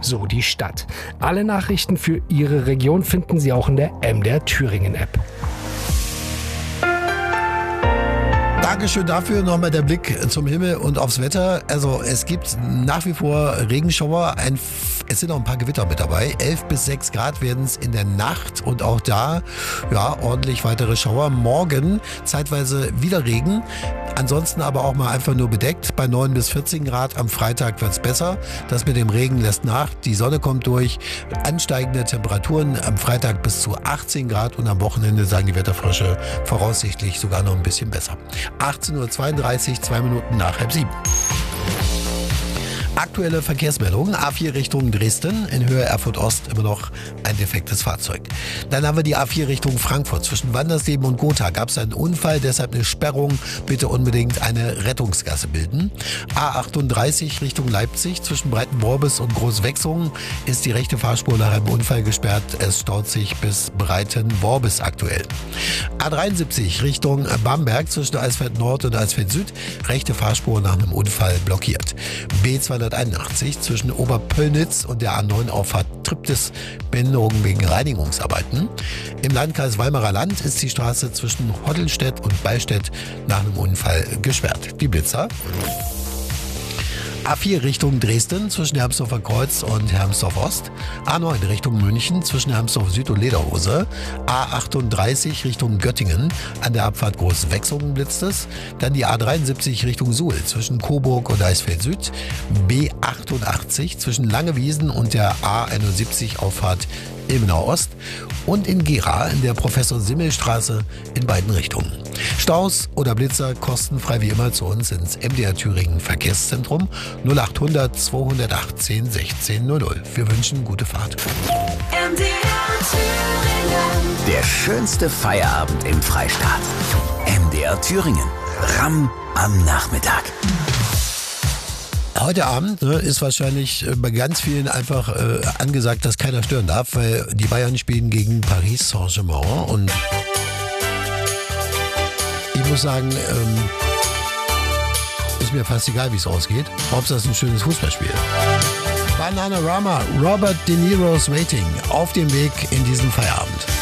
so die Stadt. Alle Nachrichten für Ihre Region finden Sie auch in der MDR Thüringen App. Dankeschön dafür. Nochmal der Blick zum Himmel und aufs Wetter. Also es gibt nach wie vor Regenschauer. Es sind auch ein paar Gewitter mit dabei. 11 bis 6 Grad werden es in der Nacht und auch da ordentlich weitere Schauer. Morgen zeitweise wieder Regen. Ansonsten aber auch mal einfach nur bedeckt. Bei 9 bis 14 Grad am Freitag wird es besser. Das mit dem Regen lässt nach. Die Sonne kommt durch. Ansteigende Temperaturen am Freitag bis zu 18 Grad und am Wochenende sagen die Wetterfrösche voraussichtlich sogar noch ein bisschen besser. 18:32 Uhr, 2 Minuten nach 6:30. Aktuelle Verkehrsmeldungen. A4 Richtung Dresden, in Höhe Erfurt-Ost immer noch ein defektes Fahrzeug. Dann haben wir die A4 Richtung Frankfurt. Zwischen Wandersleben und Gotha gab es einen Unfall, deshalb eine Sperrung. Bitte unbedingt eine Rettungsgasse bilden. A38 Richtung Leipzig. Zwischen Breitenworbis und Großwechsungen ist die rechte Fahrspur nach einem Unfall gesperrt. Es staut sich bis Breitenworbis aktuell. A73 Richtung Bamberg. Zwischen Eisfeld Nord und Eisfeld Süd. Rechte Fahrspur nach einem Unfall blockiert. B281 zwischen Oberpöllnitz und der A9 Auffahrt Triptis, Behinderungen wegen Reinigungsarbeiten. Im Landkreis Weimarer Land ist die Straße zwischen Hottelstedt und Ballstedt nach einem Unfall gesperrt. Die Blitzer. A4 Richtung Dresden zwischen Hermsdorfer Kreuz und Hermsdorf Ost. A9 Richtung München zwischen Hermsdorf Süd und Lederhose. A38 Richtung Göttingen an der Abfahrt Großwechsungen blitzt es. Dann die A73 Richtung Suhl zwischen Coburg und Eisfeld Süd. B88 zwischen Langewiesen und der A71 Auffahrt Ilmenau Ost. Und in Gera in der Professor-Simmel-Straße in beiden Richtungen. Staus oder Blitzer kostenfrei wie immer zu uns ins MDR Thüringen Verkehrszentrum 0800 218 1600. Wir wünschen gute Fahrt. MDR Thüringen. Der schönste Feierabend im Freistaat. MDR Thüringen. Ramm am Nachmittag. Heute Abend ist wahrscheinlich bei ganz vielen einfach angesagt, dass keiner stören darf, weil die Bayern spielen gegen Paris Saint-Germain und ich muss sagen, ist mir fast egal, wie es ausgeht. Hauptsache es ist ein schönes Fußballspiel. Bananarama, Robert De Niro's Waiting, auf dem Weg in diesen Feierabend.